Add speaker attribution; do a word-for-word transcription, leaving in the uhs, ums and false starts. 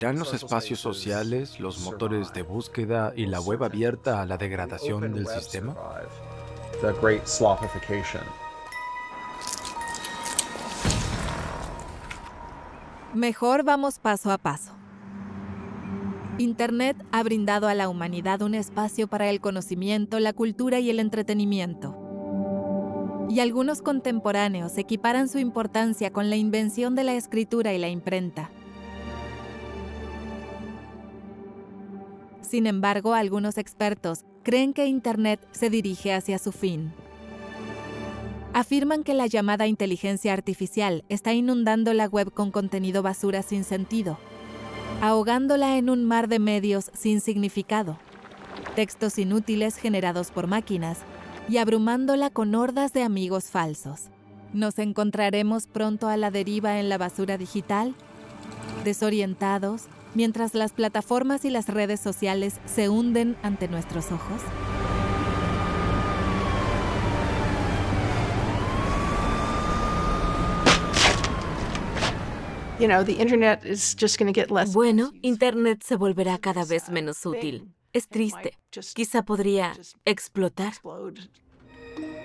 Speaker 1: ¿Irán los espacios sociales, los motores de búsqueda y la web abierta a la degradación del sistema?
Speaker 2: The great slopification.
Speaker 3: Mejor vamos paso a paso. Internet ha brindado a la humanidad un espacio para el conocimiento, la cultura y el entretenimiento. Y algunos contemporáneos equiparan su importancia con la invención de la escritura y la imprenta. Sin embargo, algunos expertos creen que Internet se dirige hacia su fin. Afirman que la llamada inteligencia artificial está inundando la web con contenido basura sin sentido, ahogándola en un mar de medios sin significado, textos inútiles generados por máquinas y abrumándola con hordas de amigos falsos. ¿Nos encontraremos pronto a la deriva en la basura digital? Desorientados, mientras las plataformas y las redes sociales se hunden ante nuestros ojos.
Speaker 4: Bueno, Internet se volverá cada vez menos útil. Es triste. Quizá podría explotar.